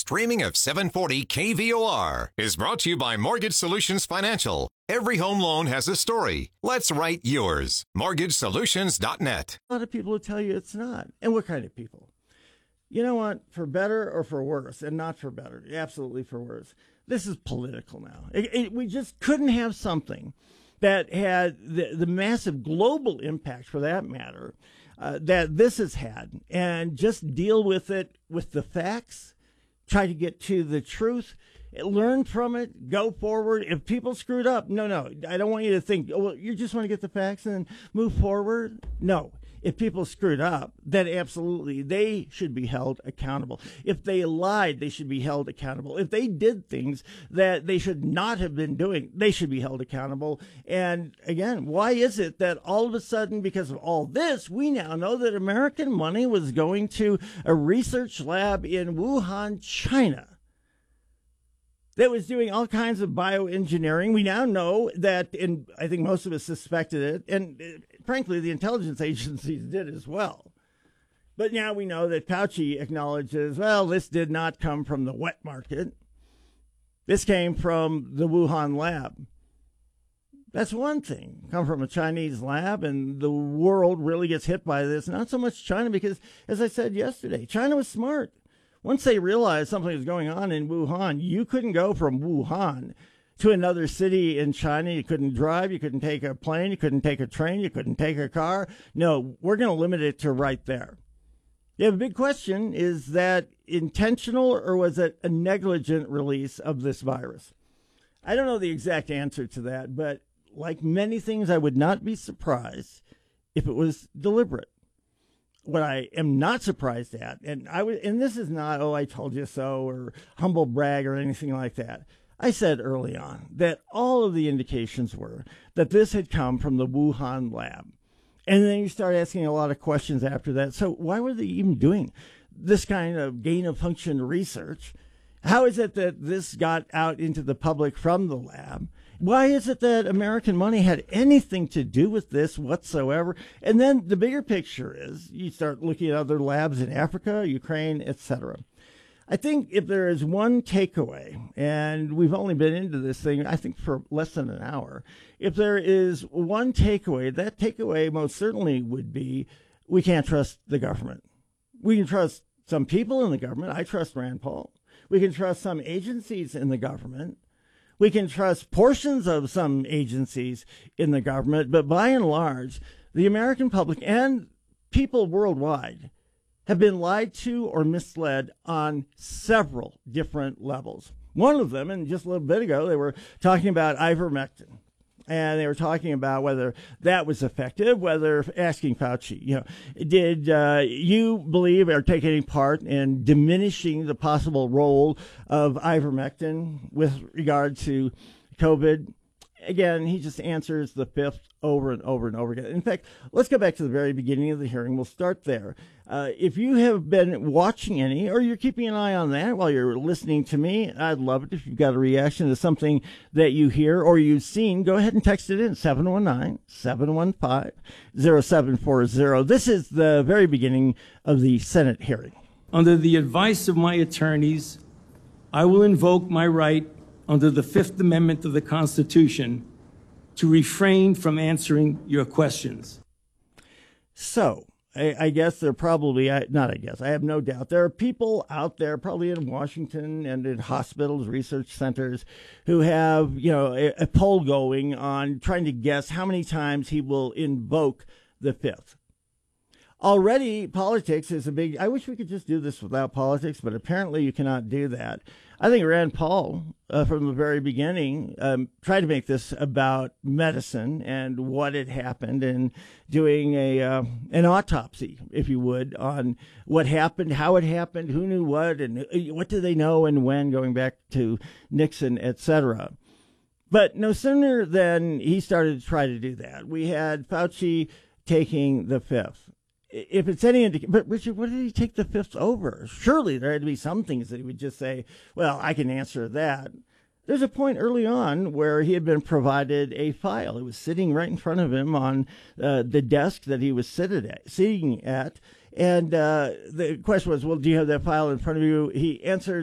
streaming of 740 KVOR is brought to you by Mortgage Solutions Financial. Every home loan has a story. Let's write yours. MortgageSolutions.net. A lot of people will tell you it's not. And what kind of people? You know what? For better or for worse, and not for better, absolutely for worse. This is political now. We just couldn't have something that had the massive global impact, for that matter, that this has had, and just deal with it with the facts, try to get to the truth, learn from it, go forward. If people screwed up, no, I don't want you to think, oh, well, you just want to get the facts and move forward. No. If people screwed up, then absolutely they should be held accountable. If they lied, they should be held accountable. If they did things that they should not have been doing, they should be held accountable. And again, why is it that all of a sudden, because of all this, we now know that American money was going to a research lab in Wuhan, China, that was doing all kinds of bioengineering? We now know that, and I think most of us suspected it, and frankly, the intelligence agencies did as well. But now we know that Fauci acknowledges, well, this did not come from the wet market. This came from the Wuhan lab. That's one thing. Come from a Chinese lab, and the world really gets hit by this. Not so much China, because, as I said yesterday, China was smart. Once they realized something was going on in Wuhan, you couldn't go from Wuhan to another city in China. You couldn't drive. You couldn't take a plane. You couldn't take a train. You couldn't take a car. No, we're going to limit it to right there. Yeah, the big question is that intentional, or was it a negligent release of this virus? I don't know the exact answer to that, but like many things, I would not be surprised if it was deliberate. What I am not surprised at, and this is not, oh, I told you so, or humble brag or anything like that. I said early on that all of the indications were that this had come from the Wuhan lab. And then you start asking a lot of questions after that. So why were they even doing this kind of gain of function research? How is it that this got out into the public from the lab? Why is it that American money had anything to do with this whatsoever? And then the bigger picture is you start looking at other labs in Africa, Ukraine, etc. I think if there is one takeaway, and we've only been into this thing, I think, for less than an hour, if there is one takeaway, that takeaway most certainly would be we can't trust the government. We can trust some people in the government. I trust Rand Paul. We can trust some agencies in the government. We can trust portions of some agencies in the government, but by and large, the American public and people worldwide have been lied to or misled on several different levels. One of them, and just a little bit ago, they were talking about ivermectin. And they were talking about whether that was effective, whether asking Fauci, did you believe or take any part in diminishing the possible role of ivermectin with regard to COVID? Again, he just answers the fifth over and over and over again. In fact, let's go back to the very beginning of the hearing. We'll start there. If you have been watching any, or you're keeping an eye on that while you're listening to me, I'd love it if you've got a reaction to something that you hear or you've seen. Go ahead and text it in, 719-715-0740. This is the very beginning of the Senate hearing. Under the advice of my attorneys, I will invoke my right under the Fifth Amendment of the Constitution to refrain from answering your questions. So, I guess there are probably, I have no doubt, there are people out there, probably in Washington and in hospitals, research centers, who have, a poll going on trying to guess how many times he will invoke the fifth. Already, politics is a big, I wish we could just do this without politics, but apparently you cannot do that. I think Rand Paul, from the very beginning, tried to make this about medicine and what had happened, and doing an autopsy, if you would, on what happened, how it happened, who knew what, and what do they know and when, going back to Nixon, etc. But no sooner than he started to try to do that, we had Fauci taking the fifth. If it's any indication, but Richard, what did he take the fifth over? Surely there had to be some things that he would just say, well, I can answer that. There's a point early on where he had been provided a file. It was sitting right in front of him on the desk that he was sitting at. And the question was, well, do you have that file in front of you? He answered